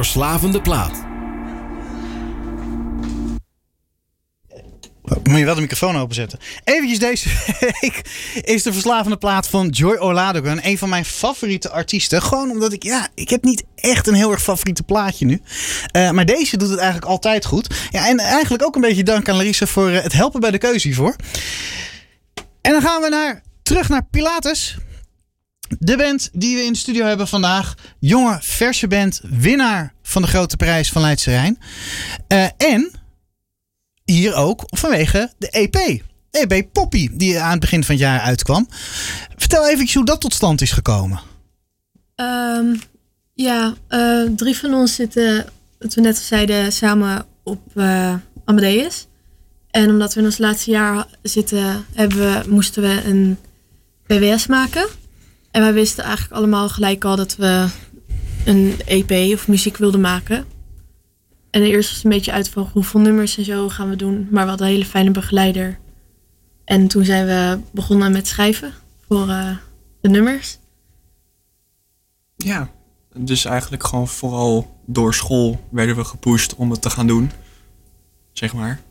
verslavende plaat. Moet je wel de microfoon openzetten. Eventjes deze week is de verslavende plaat van Joy Oladogun. Een van mijn favoriete artiesten. Gewoon omdat ik heb niet echt een heel erg favoriete plaatje nu. Maar deze doet het eigenlijk altijd goed. Ja, en eigenlijk ook een beetje dank aan Larissa voor het helpen bij de keuze hiervoor. En dan gaan we terug naar Pilatus. De band die we in de studio hebben vandaag. Jonge, verse band. Winnaar van de grote prijs van Leidse Rijn. En hier ook vanwege de EP. EP Poppy, die aan het begin van het jaar uitkwam. Vertel even hoe dat tot stand is gekomen. Drie van ons zitten, wat we net al zeiden, samen op Amadeus. En omdat we in ons laatste jaar zitten, moesten we een PWS maken. En wij wisten eigenlijk allemaal gelijk al dat we een EP of muziek wilden maken. En eerst was het een beetje uit van hoeveel nummers en zo gaan we doen. Maar we hadden een hele fijne begeleider. En toen zijn we begonnen met schrijven voor de nummers. Ja, dus eigenlijk gewoon vooral door school werden we gepusht om het te gaan doen. Zeg maar.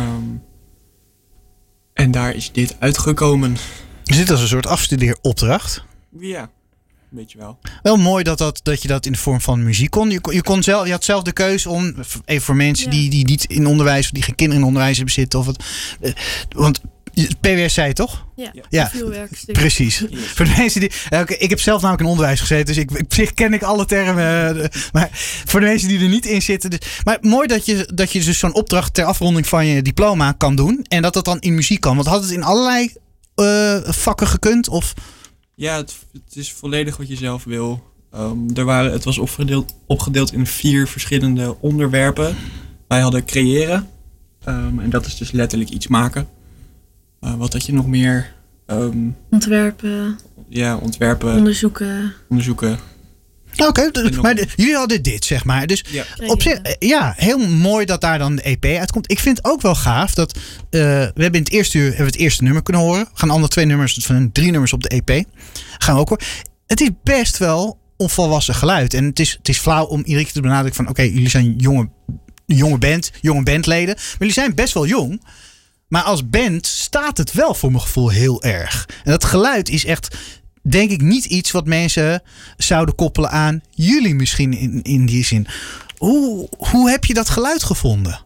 En daar is dit uitgekomen. Is dit als een soort afstudeeropdracht? Ja, weet je wel. Wel mooi dat je dat in de vorm van muziek kon. Je had zelf de keuze om, even voor mensen die niet in onderwijs, die geen kinderen in onderwijs hebben zitten. Want PWS zei je toch? Ja. Veel werkstuk. Precies. Yes. Voor de mensen die. Ik heb zelf namelijk in onderwijs gezeten, dus op zich ken ik alle termen. Maar voor de mensen die er niet in zitten. Maar mooi dat je dus zo'n opdracht ter afronding van je diploma kan doen. En dat dan in muziek kan. Want had het in allerlei vakken gekund? Of? Ja, het is volledig wat je zelf wil. Het was opgedeeld in 4 verschillende onderwerpen. Wij hadden creëren. En dat is dus letterlijk iets maken. Wat had je nog meer? Ontwerpen. Ja, ontwerpen. Onderzoeken. Oké, maar jullie hadden dit, zeg maar. Dus op zich, heel mooi dat daar dan de EP uitkomt. Ik vind het ook wel gaaf dat we hebben in het eerste uur het eerste nummer kunnen horen. We gaan andere 2 nummers, van 3 nummers op de EP. Gaan we ook horen. Het is best wel onvolwassen geluid. En het is flauw om iedere keer te benadrukken van jullie zijn jonge bandleden. Maar jullie zijn best wel jong. Maar als band staat het wel voor mijn gevoel heel erg. En dat geluid is echt, denk ik, niet iets wat mensen zouden koppelen aan jullie misschien in die zin. Hoe heb je dat geluid gevonden?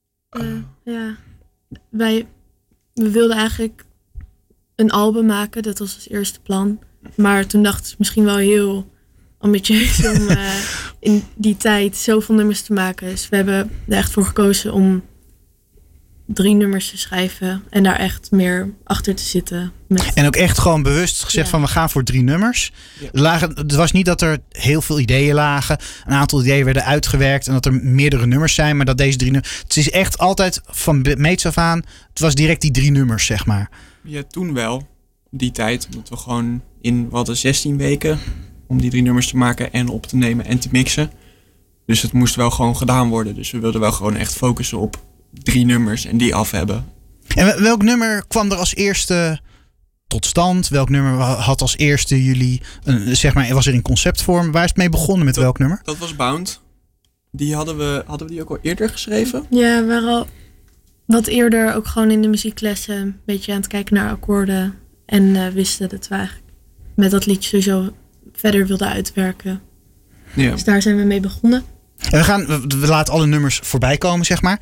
We wilden eigenlijk een album maken. Dat was ons eerste plan. Maar toen dachten we misschien wel heel ambitieus om in die tijd zoveel nummers te maken. Dus we hebben er echt voor gekozen om 3 nummers te schrijven en daar echt meer achter te zitten. En ook echt gewoon bewust gezegd van we gaan voor 3 nummers. Ja. Het was niet dat er heel veel ideeën lagen. Een aantal ideeën werden uitgewerkt en dat er meerdere nummers zijn. Maar dat deze 3 nummers. Het is echt altijd van meets af aan. Het was direct die 3 nummers, zeg maar. Ja, toen wel. Die tijd. Omdat we gewoon we hadden 16 weken om die 3 nummers te maken en op te nemen en te mixen. Dus het moest wel gewoon gedaan worden. Dus we wilden wel gewoon echt focussen op 3 nummers en die af hebben. En welk nummer kwam er als eerste tot stand? Welk nummer had als eerste jullie, was er in conceptvorm? Waar is het mee begonnen met welk nummer? Dat was Bound. Die hadden we die ook al eerder geschreven? Ja, we waren al wat eerder ook gewoon in de muzieklessen een beetje aan het kijken naar akkoorden. En wisten dat we eigenlijk met dat liedje sowieso verder wilden uitwerken. Ja. Dus daar zijn we mee begonnen. En we laten alle nummers voorbij komen, zeg maar.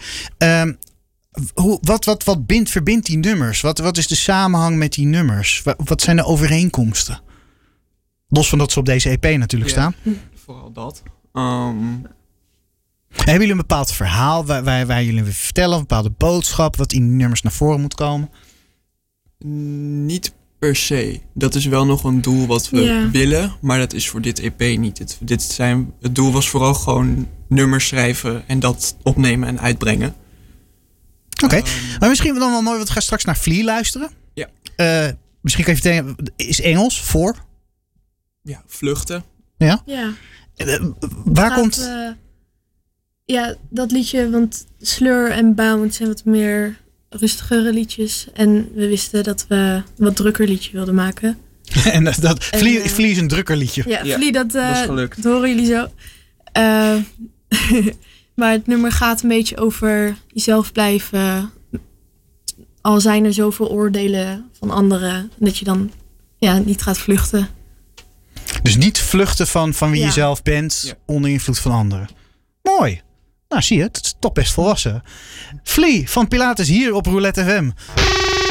Wat verbindt die nummers? Wat is de samenhang met die nummers? Wat zijn de overeenkomsten? Los van dat ze op deze EP natuurlijk staan. Vooral dat. Hebben jullie een bepaald verhaal waar jullie willen vertellen? Een bepaalde boodschap wat in die nummers naar voren moet komen? Niet per se. Dat is wel nog een doel wat we willen. Maar dat is voor dit EP niet. Het doel was vooral gewoon nummers schrijven en dat opnemen en uitbrengen. Oké. Maar misschien dan wel mooi, want we gaan straks naar Flea luisteren. Ja. Misschien kan je vertellen, is Engels voor? Ja, vluchten. Ja? Ja. Waar komt... dat liedje, want Slur en Bound zijn wat meer rustigere liedjes. En we wisten dat we een wat drukker liedje wilden maken. En Flea is een drukker liedje. Ja, Flea, dat horen jullie zo. Maar het nummer gaat een beetje over jezelf blijven. Al zijn er zoveel oordelen van anderen. Dat je dan niet gaat vluchten. Dus niet vluchten van wie je zelf bent onder invloed van anderen. Mooi. Nou, zie je, het is toch best volwassen. Flea van Pilatus hier op Roulette FM.